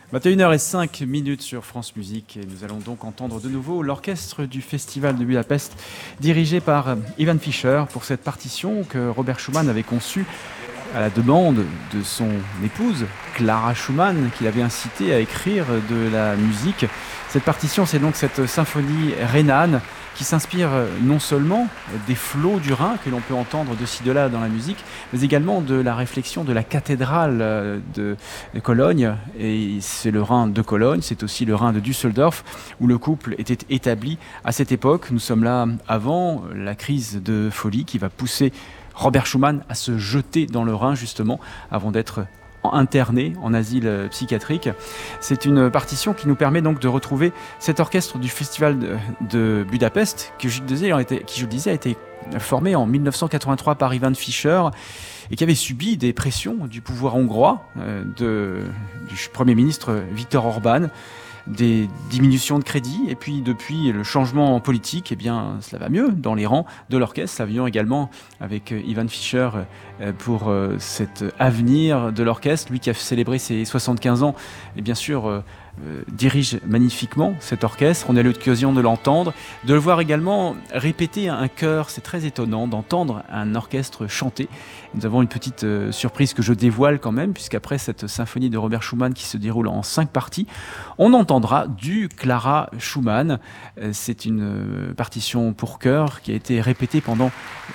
21h05 sur France Musique et nous allons donc entendre de nouveau l'orchestre du Festival de Budapest dirigé par Ivan Fischer pour cette partition que Robert Schumann avait conçue à la demande de son épouse Clara Schumann qui l'avait incité à écrire de la musique. Cette partition, c'est donc cette symphonie rhénane qui s'inspire non seulement des flots du Rhin que l'on peut entendre de ci de là dans la musique, mais également de la réflexion de la cathédrale de Cologne. Et c'est le Rhin de Cologne, c'est aussi le Rhin de Düsseldorf, où le couple était établi à cette époque. Nous sommes là avant la crise de folie qui va pousser Robert Schumann à se jeter dans le Rhin, justement, avant d'être interné en asile psychiatrique. C'est une partition qui nous permet donc de retrouver cet orchestre du Festival de Budapest qui, je le disais, a été formé en 1983 par Ivan Fischer et qui avait subi des pressions du pouvoir hongrois, du Premier ministre Viktor Orban, des diminutions de crédit, et puis depuis le changement politique, eh bien, cela va mieux dans les rangs de l'orchestre. Savions également avec Ivan Fischer pour cet avenir de l'orchestre, lui qui a célébré ses 75 ans, et bien sûr dirige magnifiquement cet orchestre. On a eu l'occasion de l'entendre, de le voir également répéter un chœur. C'est très étonnant d'entendre un orchestre chanter. Nous avons une petite surprise que je dévoile quand même, puisqu'après cette symphonie de Robert Schumann qui se déroule en 5 parties, on entendra du Clara Schumann. C'est une partition pour chœur qui a été répétée pendant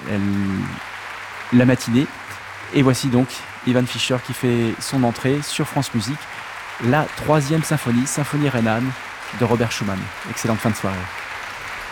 la matinée. Et voici donc Ivan Fischer qui fait son entrée sur France Musique. La 3e symphonie rhénane de Robert Schumann. Excellente fin de soirée.